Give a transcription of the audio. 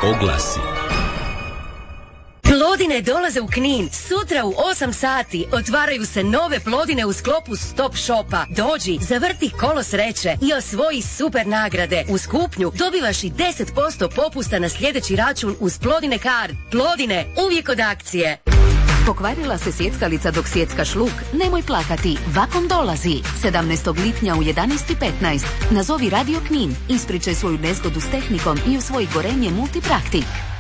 oglasi. Plodine dolaze u Knin. Sutra u 8 sati otvaraju se nove Plodine u sklopu Stop Shopa. Dođi, zavrti kolo sreće i osvoji super nagrade. Uz kupnju dobivaš i 10% popusta na sljedeći račun uz Plodine Card. Plodine, uvijek od akcije. Pokvarila se sjeckalica dok sjeckaš luk? Nemoj plakati, Vakom dolazi. 17. lipnja u 11:15. Nazovi Radio Knin, ispričaj svoju nezgodu s tehnikom i usvoji gorenje Multipraktik.